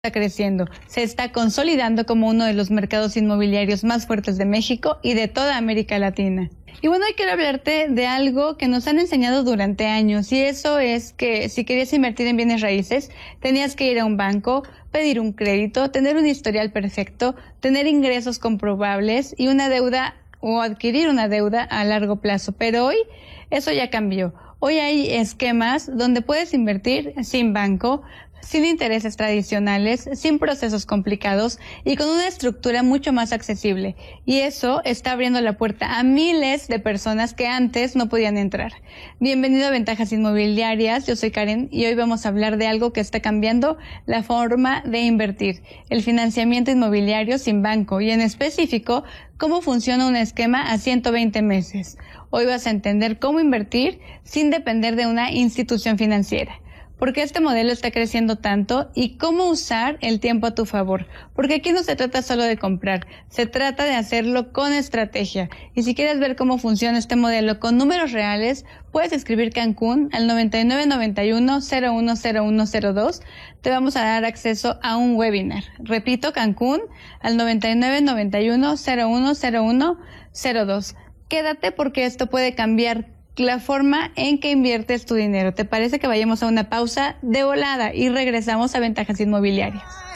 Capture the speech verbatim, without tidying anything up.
está creciendo, se está consolidando como uno de los mercados inmobiliarios más fuertes de México y de toda América Latina. Y bueno, hoy quiero hablarte de algo que nos han enseñado durante años, y eso es que si querías invertir en bienes raíces, tenías que ir a un banco, pedir un crédito, tener un historial perfecto, tener ingresos comprobables y una deuda o adquirir una deuda a largo plazo. Pero hoy eso ya cambió. Hoy hay esquemas donde puedes invertir sin banco, sin intereses tradicionales, sin procesos complicados y con una estructura mucho más accesible. Y eso está abriendo la puerta a miles de personas que antes no podían entrar. Bienvenido a Ventajas Inmobiliarias, yo soy Karen y hoy vamos a hablar de algo que está cambiando la forma de invertir, el financiamiento inmobiliario sin banco y en específico, cómo funciona un esquema a ciento veinte meses. Hoy vas a entender cómo invertir sin depender de una institución financiera. ¿Por qué este modelo está creciendo tanto y cómo usar el tiempo a tu favor? Porque aquí no se trata solo de comprar, se trata de hacerlo con estrategia. Y si quieres ver cómo funciona este modelo con números reales, puedes escribir Cancún al noventa y nueve noventa y uno cero uno cero uno cero dos. Te vamos a dar acceso a un webinar. Repito, Cancún al noventa y nueve noventa y uno cero uno cero uno cero dos. Quédate porque esto puede cambiar la forma en que inviertes tu dinero. ¿Te parece que vayamos a una pausa de volada y regresamos a Ventajas Inmobiliarias?